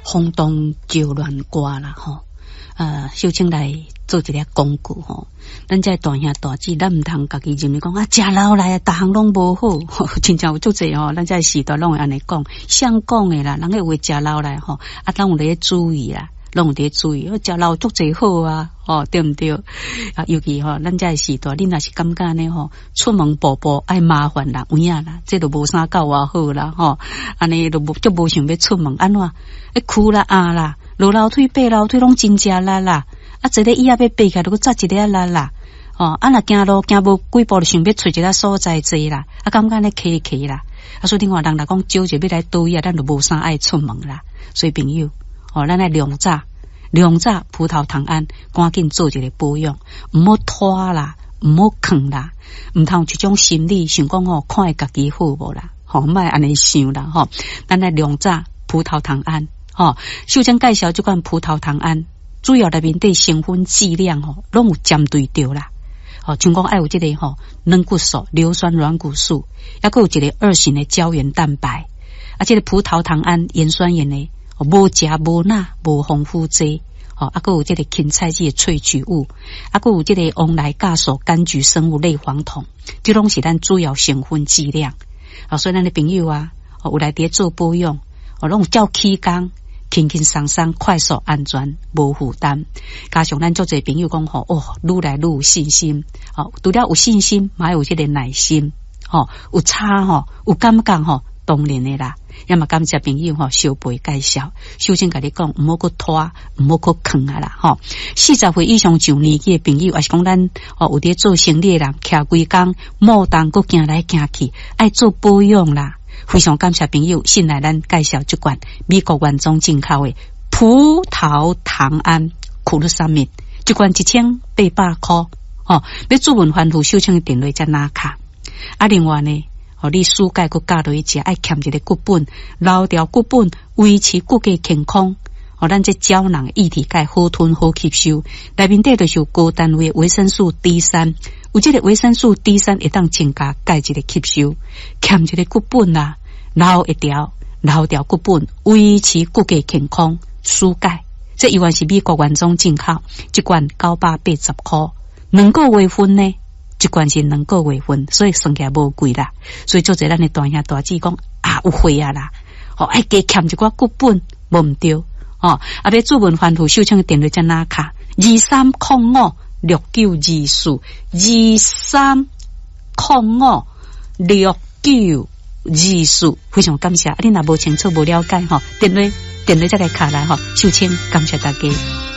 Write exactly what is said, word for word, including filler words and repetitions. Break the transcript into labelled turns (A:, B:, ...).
A: 轰动就乱歌啦吼。呃，秀清来做一个广告吼，咱这大兄大姊，咱唔通家己认为讲啊，食老来啊，逐项拢无好，真正有足济吼，咱这时代拢会安尼讲，想讲诶啦，人个话食老来吼，啊，咱有咧注意啦，拢有咧注意，食老足济好啊，哦，对毋对？啊，尤其吼，咱这时代，恁若是感觉呢吼，出门步步爱麻烦啦，有影啦，这都无啥够偌好啦，吼，安尼都无足无想要出门，安怎？一哭啦啊啦。落楼梯、爬楼梯拢真正力啦，啊，一个椅仔要爬起来，都扎一个力啦，哦，啊，若行路行无几步，就想要找一个所在坐啦，啊，感觉咧客气啦，啊，所以另外人来讲，招就要来倒椅，咱就无啥爱出门啦。所以朋友，哦，咱来量早，量早葡萄糖胺，赶紧做一个保养，唔好拖啦，唔好坑啦，唔通有一种心理想讲哦，看会家己好无啦，吼，莫安尼想啦，吼，咱来量早葡萄糖胺。哦，秀珍介绍这款葡萄糖胺，主要内面对成分剂量吼，拢有针对到啦。哦，像讲爱有这个吼，软骨素、硫酸软骨素，还佫有一个二型的胶原蛋白，啊，这个葡萄糖胺盐酸盐呢，哦，无食无钠无丰富剂，哦，啊，佫有这个芹菜剂的萃取物，啊，佫有这个翁来酵素柑橘生物类黄酮，这拢是咱主要成分剂量。啊，所以咱的朋友啊，哦，有来伫做保养，哦，拢有照起工。轻轻松松、快速、安全、无负担，加上咱足侪朋友讲吼，哦，愈来愈有信心，哦，除了有信心，嘛有这个耐心，吼、哦，有差吼，有感觉吼，当然的啦。要么感谢朋友吼，小辈介绍，首先甲你讲，唔好去拖，唔好去坑啊啦，吼、哦。四十岁以上上年纪的朋友，还是讲咱哦有伫做生意的人，徛规工，莫当佫行来行去，爱做保养啦。非常感谢朋友，先来咱介绍这款美国原装进口的葡萄糖胺苦乐三面，这款一千八百块，哦，要主文番薯秀清的电话才拿卡。啊，另外呢，哦，你暑假佮加落去食，爱欠一个骨本，留条骨本，维持骨骼健康。哦，咱这胶囊液体钙好吞好吸收，内面底就是有高单位维生素 D 三。有这个维生素 D 三 会当增加钙质的吸收，欠一个骨本啦，留一条，留条骨本，维持骨骼健康，输钙。这依然是美国原装进口，一罐九百八十块，两个月份呢，一罐是两个月份，所以算起来无贵啦。所以做者咱的大兄大姊讲啊，有货啊啦，哦，爱加欠一寡骨本，无唔对，哦，啊，要主文番薯秀清的电话在哪卡？二三空五。六九二四二三空五六九二四，非常感谢。啊，你若无清楚无了解吼，电话电话再来卡来吼，秀清感谢大家。